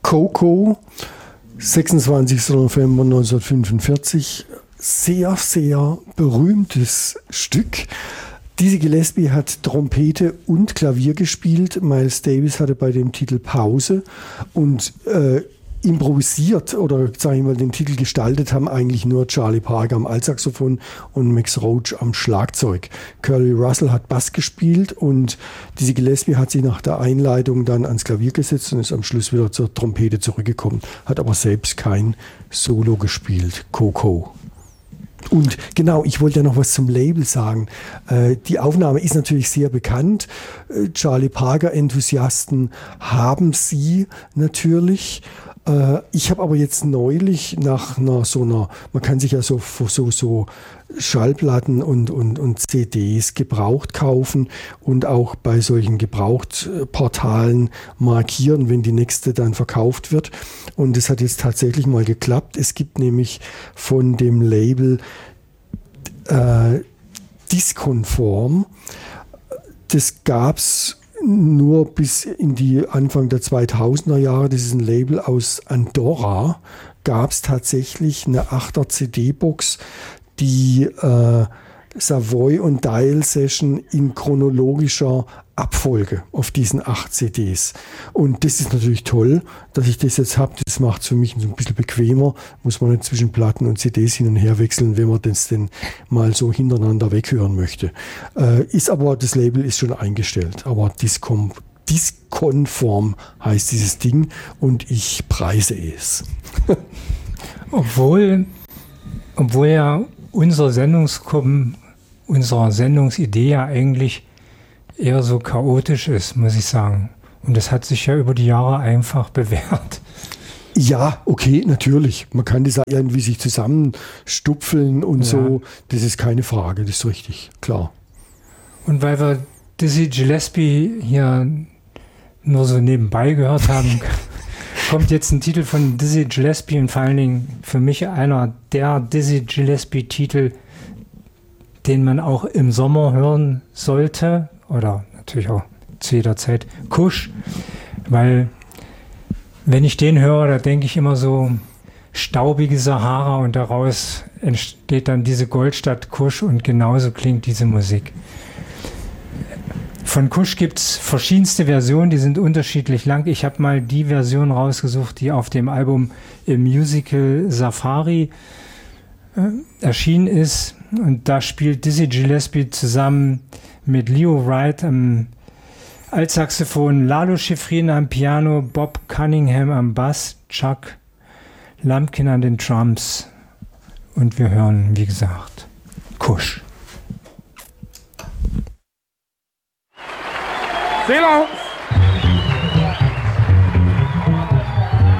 Coco, 26. November 1945. Sehr, sehr berühmtes Stück. Dizzy Gillespie hat Trompete und Klavier gespielt. Miles Davis hatte bei dem Titel Pause und improvisiert oder sage ich mal den Titel gestaltet haben eigentlich nur Charlie Parker am Altsaxophon und Max Roach am Schlagzeug. Curly Russell hat Bass gespielt und Dizzy Gillespie hat sich nach der Einleitung dann ans Klavier gesetzt und ist am Schluss wieder zur Trompete zurückgekommen, hat aber selbst kein Solo gespielt. Coco. Und genau, ich wollte ja noch was zum Label sagen. Die Aufnahme ist natürlich sehr bekannt. Charlie Parker-Enthusiasten haben sie natürlich. Ich habe aber jetzt neulich nach man kann sich ja so Schallplatten und CDs gebraucht kaufen und auch bei solchen Gebrauchtportalen markieren, wenn die nächste dann verkauft wird. Und es hat jetzt tatsächlich mal geklappt. Es gibt nämlich von dem Label Diskonform. Das gab's nur bis in die Anfang der 2000er Jahre. Das ist ein Label aus Andorra. Gab es tatsächlich eine 8er CD-Box, die Savoy und Dial Session in chronologischer Abfolge auf diesen 8 CDs. Und das ist natürlich toll, dass ich das jetzt habe. Das macht es für mich ein bisschen bequemer. Muss man nicht zwischen Platten und CDs hin und her wechseln, wenn man das denn mal so hintereinander weghören möchte. Das Label ist schon eingestellt. Aber Diskonform heißt dieses Ding und ich preise es. Obwohl ja unsere Sendungsidee ja eigentlich eher so chaotisch ist, muss ich sagen. Und das hat sich ja über die Jahre einfach bewährt. Ja, okay, natürlich. Man kann das irgendwie sich zusammenstupfeln und so. Das ist keine Frage, das ist richtig, klar. Und weil wir Dizzy Gillespie hier nur so nebenbei gehört haben, kommt jetzt ein Titel von Dizzy Gillespie und vor allen Dingen für mich einer der Dizzy Gillespie-Titel, den man auch im Sommer hören sollte oder natürlich auch zu jeder Zeit. Kusch, weil wenn ich den höre, da denke ich immer so staubige Sahara und daraus entsteht dann diese Goldstadt Kusch und genauso klingt diese Musik. Von Kusch gibt es verschiedenste Versionen, die sind unterschiedlich lang. Ich habe mal die Version rausgesucht, die auf dem Album im Musical Safari erschienen ist. Und da spielt Dizzy Gillespie zusammen mit Leo Wright am Altsaxophon, Lalo Schifrin am Piano, Bob Cunningham am Bass, Chuck Lumpkin an den Drums. Und wir hören, wie gesagt, Kusch. C'est long.